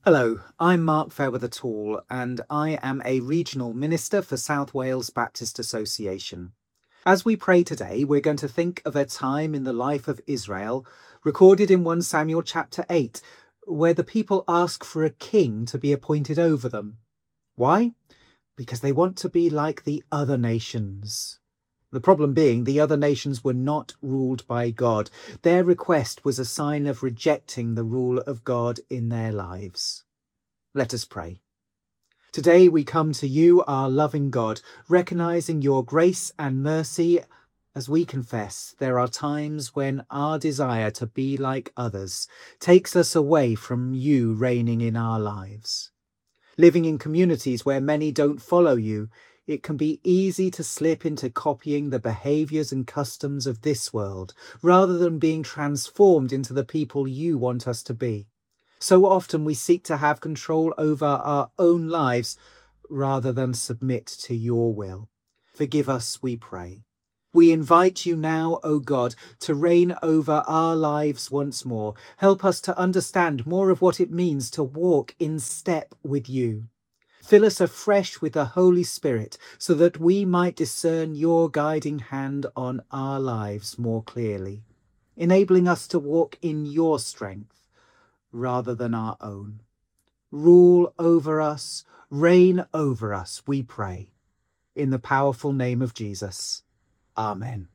Hello, I'm Mark Fairweather-Tall and I am a regional minister for South Wales Baptist Association. As we pray today, we're going to think of a time in the life of Israel recorded in 1 Samuel chapter 8, where the people ask for a king to be appointed over them. Why? Because they want to be like the other nations. The problem being, the other nations were not ruled by God. Their request was a sign of rejecting the rule of God in their lives. Let us pray. Today we come to you, our loving God, recognizing your grace and mercy as we confess there are times when our desire to be like others takes us away from you reigning in our lives. Living in communities where many don't follow you, it can be easy to slip into copying the behaviours and customs of this world, rather than being transformed into the people you want us to be. So often we seek to have control over our own lives, rather than submit to your will. Forgive us, we pray. We invite you now, O God, to reign over our lives once more. Help us to understand more of what it means to walk in step with you. Fill us afresh with the Holy Spirit so that we might discern your guiding hand on our lives more clearly, enabling us to walk in your strength rather than our own. Rule over us, reign over us, we pray. In the powerful name of Jesus. Amen.